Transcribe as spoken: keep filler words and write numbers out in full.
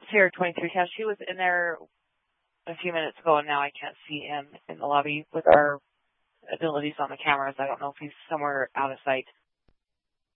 Sierra twenty-three Cash. He was in there a few minutes ago, and now I can't see him in the lobby with our abilities on the cameras. I don't know if he's somewhere out of sight.